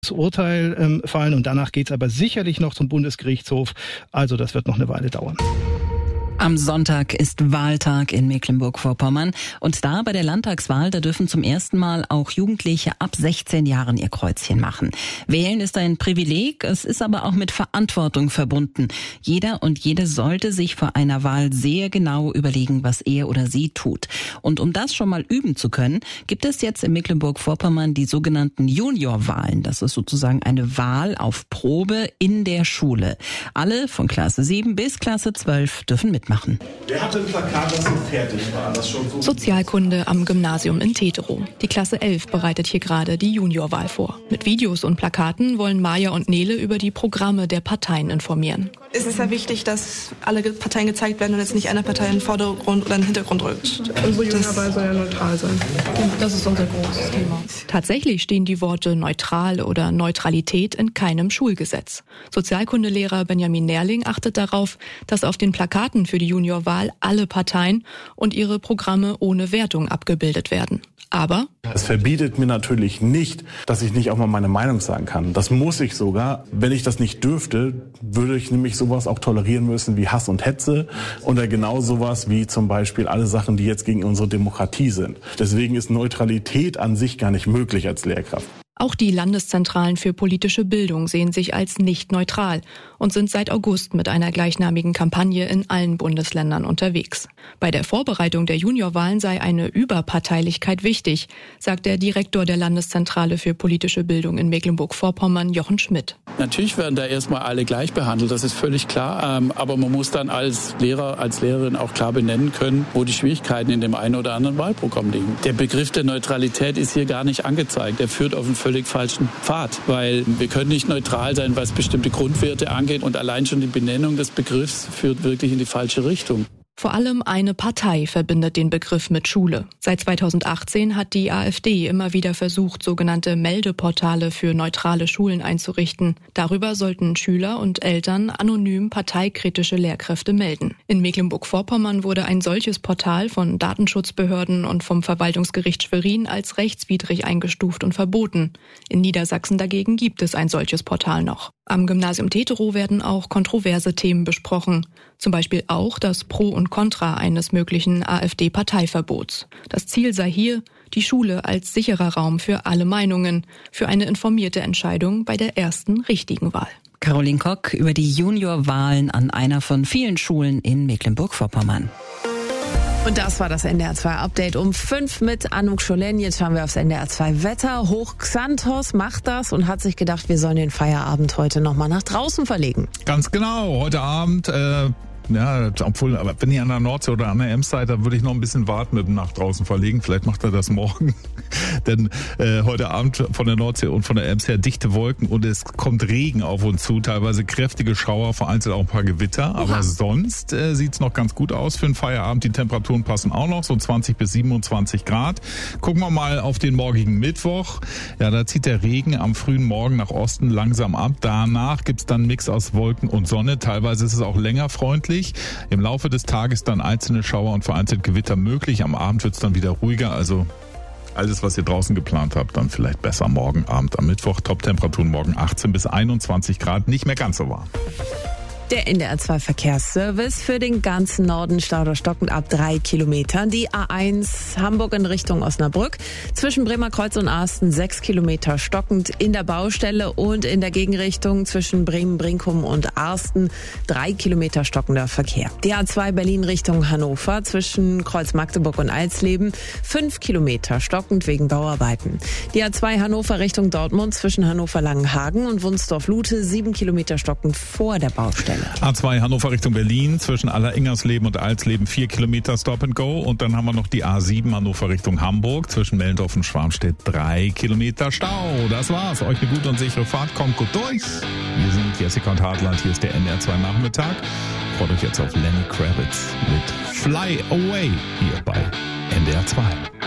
Urteil fallen und danach geht es aber sicherlich noch zum Bundesgerichtshof. Also das wird noch eine Weile dauern. Am Sonntag ist Wahltag in Mecklenburg-Vorpommern und da bei der Landtagswahl, da dürfen zum ersten Mal auch Jugendliche ab 16 Jahren ihr Kreuzchen machen. Wählen ist ein Privileg, es ist aber auch mit Verantwortung verbunden. Jeder und jede sollte sich vor einer Wahl sehr genau überlegen, was er oder sie tut. Und um das schon mal üben zu können, gibt es jetzt in Mecklenburg-Vorpommern die sogenannten Juniorwahlen. Das ist sozusagen eine Wahl auf Probe in der Schule. Alle von Klasse 7 bis Klasse 12 dürfen mitmachen. Wer hatte ein Plakat, das so fertig war? Das schon so Sozialkunde am Gymnasium in Teterow. Die Klasse 11 bereitet hier gerade die Juniorwahl vor. Mit Videos und Plakaten wollen Maja und Nele über die Programme der Parteien informieren. Es ist ja wichtig, dass alle Parteien gezeigt werden und jetzt nicht eine Partei in den Vordergrund oder in den Hintergrund rückt. Unsere Juniorwahl soll ja neutral sein. Das ist unser großes Thema. Tatsächlich stehen die Worte neutral oder Neutralität in keinem Schulgesetz. Sozialkundelehrer Benjamin Nährling achtet darauf, dass auf den Plakaten für die Juniorwahl alle Parteien und ihre Programme ohne Wertung abgebildet werden. Aber es verbietet mir natürlich nicht, dass ich nicht auch mal meine Meinung sagen kann. Das muss ich sogar. Wenn ich das nicht dürfte, würde ich nämlich sowas auch tolerieren müssen wie Hass und Hetze oder genau sowas wie zum Beispiel alle Sachen, die jetzt gegen unsere Demokratie sind. Deswegen ist Neutralität an sich gar nicht möglich als Lehrkraft. Auch die Landeszentralen für politische Bildung sehen sich als nicht neutral und sind seit August mit einer gleichnamigen Kampagne in allen Bundesländern unterwegs. Bei der Vorbereitung der Juniorwahlen sei eine Überparteilichkeit wichtig, sagt der Direktor der Landeszentrale für politische Bildung in Mecklenburg-Vorpommern, Jochen Schmidt. Natürlich werden da erstmal alle gleich behandelt, das ist völlig klar. Aber man muss dann als Lehrer, als Lehrerin auch klar benennen können, wo die Schwierigkeiten in dem einen oder anderen Wahlprogramm liegen. Der Begriff der Neutralität ist hier gar nicht angezeigt. Er führt auf einen völlig falschen Pfad, weil wir können nicht neutral sein, was bestimmte Grundwerte angeht und allein schon die Benennung des Begriffs führt wirklich in die falsche Richtung. Vor allem eine Partei verbindet den Begriff mit Schule. Seit 2018 hat die AfD immer wieder versucht, sogenannte Meldeportale für neutrale Schulen einzurichten. Darüber sollten Schüler und Eltern anonym parteikritische Lehrkräfte melden. In Mecklenburg-Vorpommern wurde ein solches Portal von Datenschutzbehörden und vom Verwaltungsgericht Schwerin als rechtswidrig eingestuft und verboten. In Niedersachsen dagegen gibt es ein solches Portal noch. Am Gymnasium Teterow werden auch kontroverse Themen besprochen. Zum Beispiel auch das Pro und Contra eines möglichen AfD-Parteiverbots. Das Ziel sei hier, die Schule als sicherer Raum für alle Meinungen, für eine informierte Entscheidung bei der ersten richtigen Wahl. Caroline Kock über die Juniorwahlen an einer von vielen Schulen in Mecklenburg-Vorpommern. Und das war das NDR 2 Update um 5 mit Anouk Scholen. Jetzt schauen wir aufs NDR 2 Wetter. Hoch Xanthos macht das und hat sich gedacht, wir sollen den Feierabend heute nochmal nach draußen verlegen. Ganz genau. Heute Abend, obwohl, aber wenn ihr an der Nordsee oder an der Ems seid, dann würde ich noch ein bisschen warten mit dem nach draußen verlegen. Vielleicht macht er das morgen. Denn heute Abend von der Nordsee und von der Ems her dichte Wolken und es kommt Regen auf uns zu, teilweise kräftige Schauer, vereinzelt auch ein paar Gewitter. Aber sonst sieht's noch ganz gut aus für den Feierabend. Die Temperaturen passen auch noch, so 20 bis 27 Grad. Gucken wir mal auf den morgigen Mittwoch. Ja, da zieht der Regen am frühen Morgen nach Osten langsam ab. Danach gibt's dann einen Mix aus Wolken und Sonne. Teilweise ist es auch länger freundlich. Im Laufe des Tages dann einzelne Schauer und vereinzelt Gewitter möglich. Am Abend wird's dann wieder ruhiger, also alles, was ihr draußen geplant habt, dann vielleicht besser morgen Abend am Mittwoch. Top-Temperaturen morgen 18 bis 21 Grad, nicht mehr ganz so warm. Der NDR 2 Verkehrsservice für den ganzen Norden Stauder stockend ab 3 Kilometern. Die A1 Hamburg in Richtung Osnabrück. Zwischen Bremerkreuz und Asten 6 Kilometer stockend in der Baustelle und in der Gegenrichtung zwischen Bremen-Brinkum und Arsten 3 Kilometer stockender Verkehr. Die A2 Berlin Richtung Hannover zwischen Kreuz Magdeburg und Alsleben 5 Kilometer stockend wegen Bauarbeiten. Die A2 Hannover Richtung Dortmund zwischen Hannover-Langenhagen und Wunsdorf-Lute 7 Kilometer stockend vor der Baustelle. A2 Hannover Richtung Berlin, zwischen Alleringersleben und Alsleben 4 Kilometer Stop and Go. Und dann haben wir noch die A7 Hannover Richtung Hamburg, zwischen Mellendorf und Schwarmstedt 3 Kilometer Stau. Das war's. Euch eine gute und sichere Fahrt. Kommt gut durch. Wir sind Jessica und Hartland. Hier ist der NDR 2 Nachmittag. Freut euch jetzt auf Lenny Kravitz mit Fly Away hier bei NDR 2.